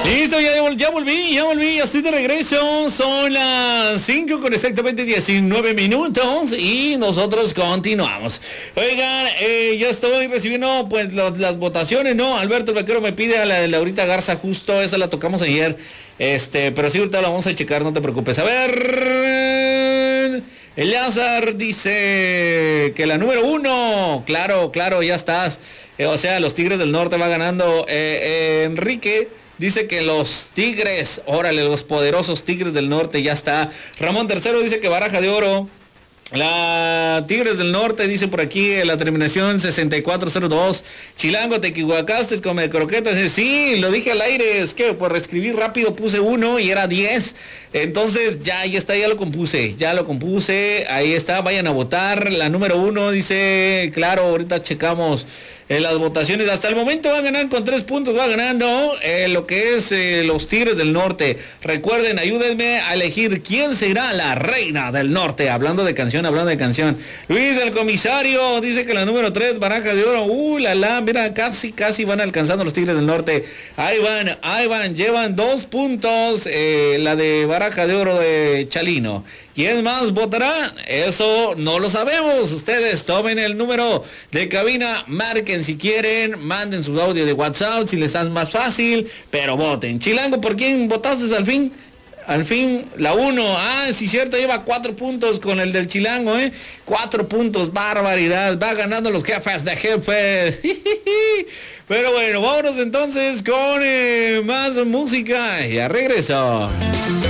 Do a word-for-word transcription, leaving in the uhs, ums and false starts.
Listo, ya, ya volví, ya volví, ya estoy de regreso. Son las cinco con exactamente diecinueve minutos y nosotros continuamos. Oigan, eh, yo estoy recibiendo pues los, las votaciones, ¿no? Alberto el Vaquero me pide a la de Laurita Garza, justo esa la tocamos ayer. Este, pero sí, ahorita la vamos a checar, no te preocupes. A ver, Eleazar dice que la número uno, claro, claro, ya estás. Eh, o sea, los Tigres del Norte va ganando. Eh, eh, Enrique dice que los Tigres, órale, los poderosos Tigres del Norte, ya está. Ramón Tercero dice que Baraja de Oro. La Tigres del Norte dice por aquí la terminación sesenta y cuatro cero dos. Chilango, te equivocaste, come croquetas. Sí, lo dije al aire, es que por escribir rápido puse uno y era diez. Entonces ya, ya está, ya lo compuse, ya lo compuse, ahí está, vayan a votar. La número uno dice, claro, ahorita checamos eh, las votaciones. Hasta el momento va a ganar con tres puntos, va ganando eh, lo que es eh, los Tigres del Norte. Recuerden, ayúdenme a elegir quién será la reina del norte. Hablando de canción, hablando de canción. Luis, el comisario, dice que la número tres, Baraja de Oro. Uh, la la, mira, casi, casi van alcanzando los Tigres del Norte. Ahí van, ahí van, llevan dos puntos, eh, la de Baraja de Oro de Chalino. ¿Quién más votará? Eso no lo sabemos. Ustedes tomen el número de cabina, marquen si quieren, manden su audio de WhatsApp si les es más fácil, pero voten. Chilango, ¿por quién votaste al fin? Al fin, la uno, ah, sí cierto, lleva cuatro puntos con el del Chilango, ¿eh? Cuatro puntos, barbaridad, va ganando los jefes de jefes. Pero bueno, vámonos entonces con eh, más música, ya regreso.